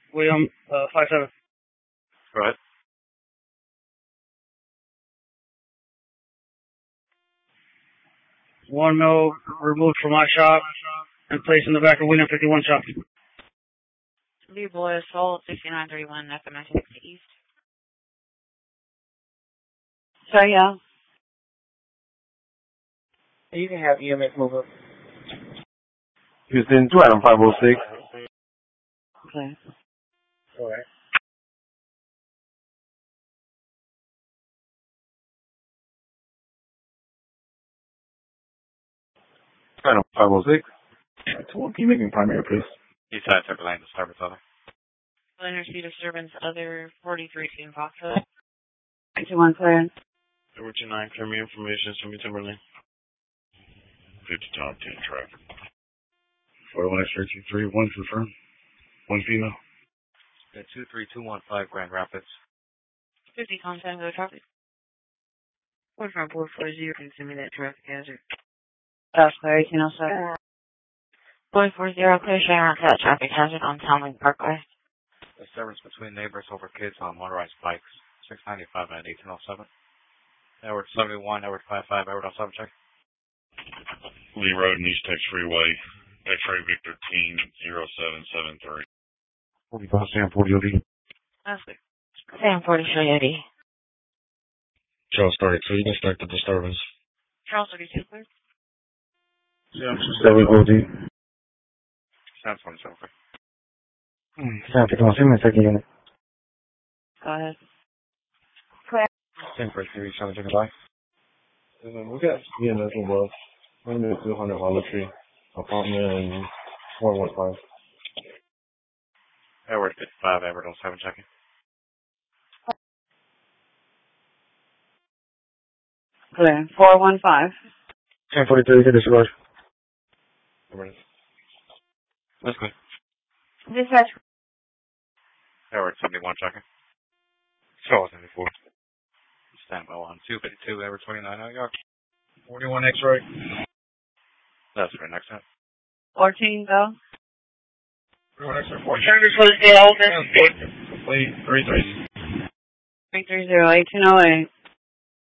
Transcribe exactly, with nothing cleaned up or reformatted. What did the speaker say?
William, uh, five seven. Go ahead. One mil removed from my shop and placed in the back of William fifty-one shop. Lee Boy Assault, sixty-nine thirty-one, F M I six East. Sorry, yeah. You can have E M S move up. Houston, two Adam five oh six. Okay. Alright. Adam five oh six. Can you make me primary, please? East side, Circle Lane, disturbance other. Energy disturbance other forty-three team Foxtrot. two one clearance. Number two nine, clear me information, send me Timberlane. fifty top ten traffic. forty-one X-ray two three, one confirm. One female. Yeah, two three two one five Grand Rapids. fifty contact go traffic. Four from four four zero can send me that traffic hazard. That's clear, eighteen oh seven. four four zero, clear Sharon that traffic hazard on Townlink Parkway. Disturbance between neighbors over kids on motorized bikes. six ninety-five at eighteen oh seven. Edward seventy-one, Edward five five, Edward oh seven, check. Lee Road and East Tex Freeway. X-ray Victor Team zero seven seven three. forty-five, Sam forty O D. That's it. Sam forty Coyote. Charles thirty-two, you can start the disturbance. Charles thirty-two, clear. Sam seven O D. Sam twenty-seven, clear. Sam fifty-one, send me a second unit. Go ahead. Sam first, three, seven, check it by. We got E M S above. one two hundred Hollow Tree. Apartment four one five. Edward fifty-five, Edward oh seven, checking. Clear. four one five. ten forty-three, hit this road. That's good. Dispatch. Edward seventy-one, checking. Charles seventy-four. Stand by one two fifty-two, Edward twenty-nine, New York. forty-one X-ray. That's right, next time. fourteen, go. forty-one X-ray, four. Senders for the state office. Complete. three three. three three zero, eighteen oh eight.